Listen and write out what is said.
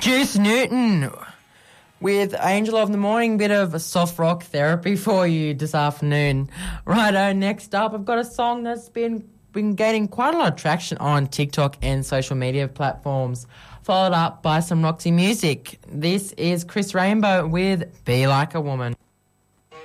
Juice Newton with Angel of the Morning, bit of a soft rock therapy for you this afternoon. Righto, next up, I've got a song that's been gaining quite a lot of traction on TikTok and social media platforms, followed up by some Roxy music. This is Chris Rainbow with Be Like a Woman.